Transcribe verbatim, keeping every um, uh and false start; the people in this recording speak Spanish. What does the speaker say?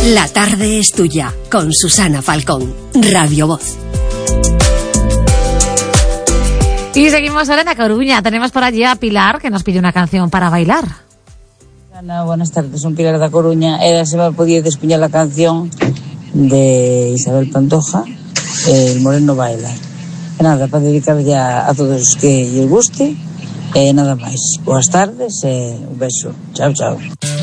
La tarde es tuya, con Susana Falcón, Radio Voz. Y seguimos ahora en A Coruña. Tenemos por allí a Pilar, que nos pide una canción para bailar. Ana, buenas tardes, son Pilar da Coruña. Era se me podía despuñar la canción de Isabel Pantoja, El Moreno Baila. E nada, para dedicar ya a todos os que lles guste, e nada máis. Boas tardes e un beso. Chao, chao.